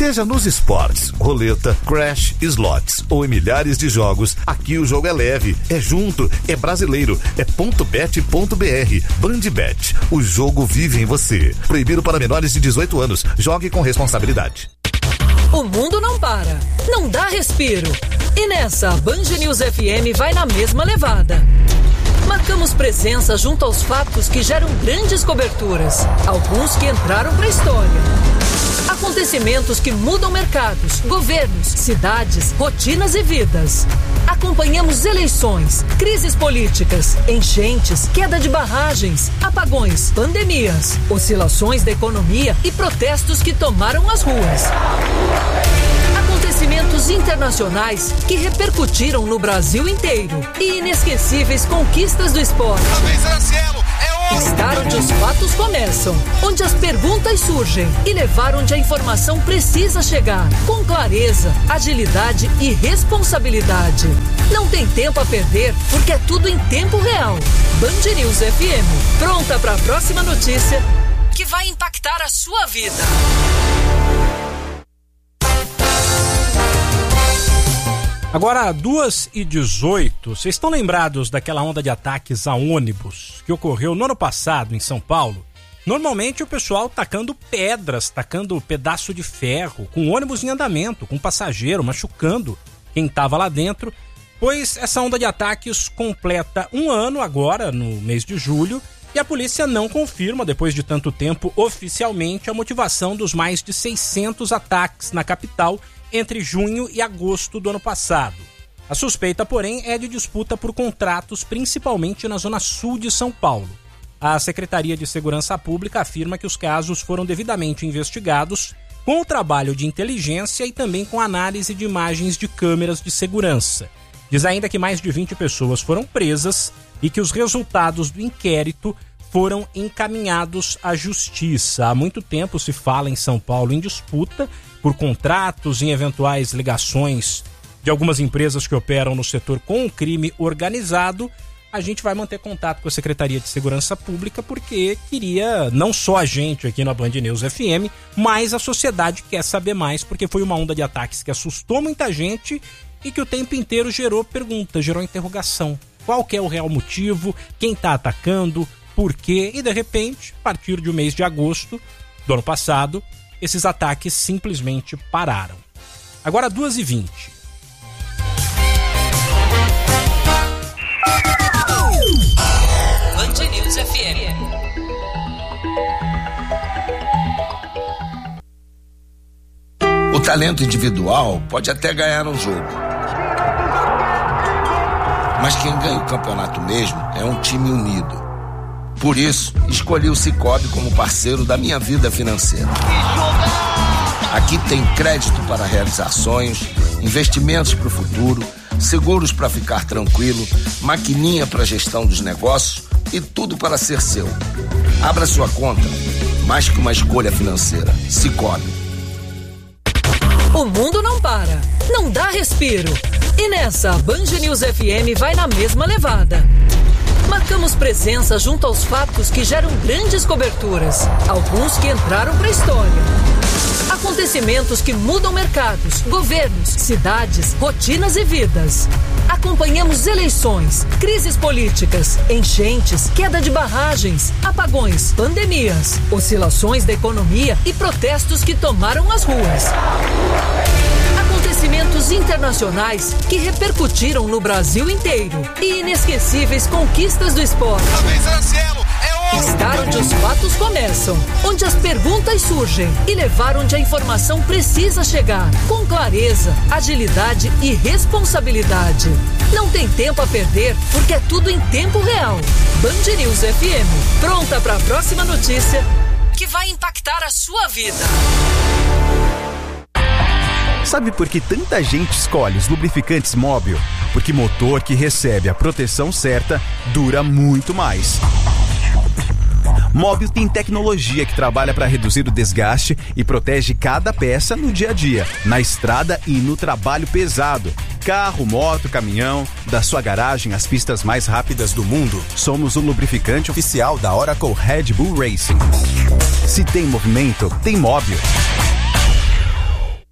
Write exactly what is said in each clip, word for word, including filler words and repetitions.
Seja nos esportes, roleta, crash, slots ou em milhares de jogos, aqui o jogo é leve, é junto, é brasileiro, é ponto bet ponto b r. Bandbet, o jogo vive em você. Proibido para menores de dezoito anos. Jogue com responsabilidade. O mundo não para, não dá respiro. E nessa, a Band News F M vai na mesma levada. Marcamos presença junto aos fatos que geram grandes coberturas, alguns que entraram para a história. Acontecimentos que mudam mercados, governos, cidades, rotinas e vidas. Acompanhamos eleições, crises políticas, enchentes, queda de barragens, apagões, pandemias, oscilações da economia e protestos que tomaram as ruas. Acontecimentos internacionais que repercutiram no Brasil inteiro e inesquecíveis conquistas do esporte. Estar onde os fatos começam, onde as perguntas surgem e levar onde a informação precisa chegar, com clareza, agilidade e responsabilidade. Não tem tempo a perder, porque é tudo em tempo real. Band News F M, pronta para a próxima notícia que vai impactar a sua vida. Agora, duas e dezoito, vocês estão lembrados daquela onda de ataques a ônibus que ocorreu no ano passado em São Paulo? Normalmente o pessoal tacando pedras, tacando pedaço de ferro, com ônibus em andamento, com passageiro, machucando quem estava lá dentro, pois essa onda de ataques completa um ano agora, no mês de julho, e a polícia não confirma, depois de tanto tempo, oficialmente, a motivação dos mais de seiscentos ataques na capital entre junho e agosto do ano passado. A suspeita, porém, é de disputa por contratos, principalmente na zona sul de São Paulo. A Secretaria de Segurança Pública afirma que os casos foram devidamente investigados com o trabalho de inteligência e também com análise de imagens de câmeras de segurança. Diz ainda que mais de vinte pessoas foram presas e que os resultados do inquérito foram encaminhados à justiça. Há muito tempo se fala em São Paulo em disputa por contratos, em eventuais ligações de algumas empresas que operam no setor com o crime organizado. A gente vai manter contato com a Secretaria de Segurança Pública porque queria, não só a gente aqui na Band News F M, mas a sociedade quer saber mais, porque foi uma onda de ataques que assustou muita gente e que o tempo inteiro gerou perguntas, gerou interrogação. Qual que é o real motivo? Quem está atacando? Por quê? E de repente, a partir do mês de agosto do ano passado, esses ataques simplesmente pararam. Agora duas e vinte. Band News F M. O talento individual pode até ganhar um jogo, mas quem ganha o campeonato mesmo é um time unido. Por isso, escolhi o Sicoob como parceiro da minha vida financeira. Aqui tem crédito para realizar sonhos, investimentos para o futuro, seguros para ficar tranquilo, maquininha para gestão dos negócios e tudo para ser seu. Abra sua conta, mais que uma escolha financeira. Sicoob. O mundo não para, não dá respiro. E nessa, a Band News F M vai na mesma levada. Marcamos presença junto aos fatos que geram grandes coberturas, alguns que entraram para a história. Acontecimentos que mudam mercados, governos, cidades, rotinas e vidas. Acompanhamos eleições, crises políticas, enchentes, queda de barragens, apagões, pandemias, oscilações da economia e protestos que tomaram as ruas. Acontecimentos internacionais que repercutiram no Brasil inteiro e inesquecíveis conquistas do esporte. Estar onde os fatos começam, onde as perguntas surgem e levar onde a informação precisa chegar, com clareza, agilidade e responsabilidade. Não tem tempo a perder, porque é tudo em tempo real. Band News F M, pronta para a próxima notícia que vai impactar a sua vida. Sabe por que tanta gente escolhe os lubrificantes Móbil? Porque motor que recebe a proteção certa dura muito mais. Móbil tem tecnologia que trabalha para reduzir o desgaste e protege cada peça no dia a dia, na estrada e no trabalho pesado. Carro, moto, caminhão, da sua garagem às pistas mais rápidas do mundo. Somos o lubrificante oficial da Oracle Red Bull Racing. Se tem movimento, tem Móbil.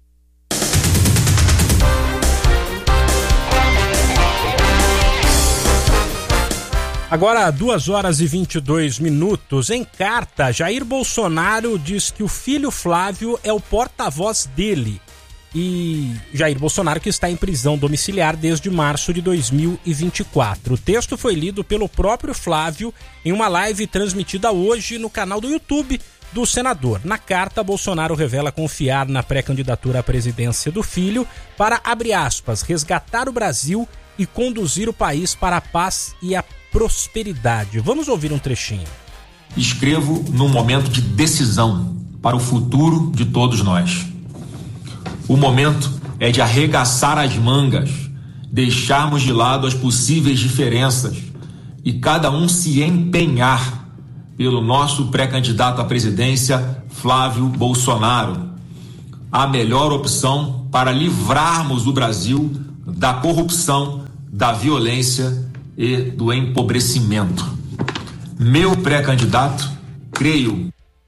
Agora, duas horas e vinte e dois minutos. Em carta, Jair Bolsonaro diz que o filho Flávio é o porta-voz dele. E Jair Bolsonaro que está em prisão domiciliar desde março de dois mil e vinte e quatro. O texto foi lido pelo próprio Flávio em uma live transmitida hoje no canal do YouTube do senador. Na carta, Bolsonaro revela confiar na pré-candidatura à presidência do filho para, abre aspas, resgatar o Brasil e conduzir o país para a paz e a prosperidade. Vamos ouvir um trechinho. Escrevo num momento de decisão para o futuro de todos nós. O momento é de arregaçar as mangas, deixarmos de lado as possíveis diferenças e cada um se empenhar pelo nosso pré-candidato à presidência, Flávio Bolsonaro, a melhor opção para livrarmos o Brasil da corrupção, da violência e do empobrecimento. Meu pré-candidato, creio.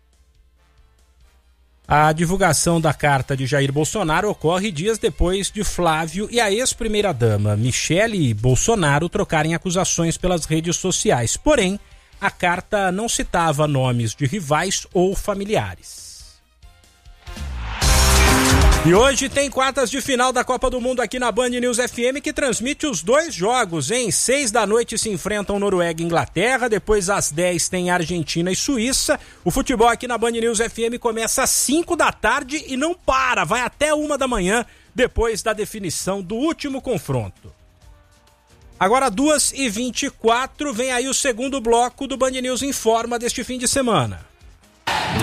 A divulgação da carta de Jair Bolsonaro ocorre dias depois de Flávio e a ex-primeira-dama Michele Bolsonaro trocarem acusações pelas redes sociais. Porém, a carta não citava nomes de rivais ou familiares. E hoje tem quartas de final da Copa do Mundo aqui na Band News F M, que transmite os dois jogos, hein? Seis da noite se enfrentam Noruega e Inglaterra, depois às dez tem Argentina e Suíça. O futebol aqui na Band News F M começa às cinco da tarde e não para, vai até uma da manhã, depois da definição do último confronto. Agora, duas e vinte e quatro, vem aí o segundo bloco do Band News Informa deste fim de semana.